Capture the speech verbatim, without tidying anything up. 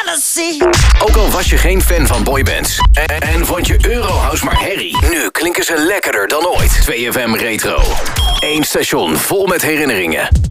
jealousy. Ook al was je geen fan van boybands en, en vond je Eurohouse maar herrie, nu klinken ze lekkerder dan ooit. twee F M Retro. Eén station vol met herinneringen.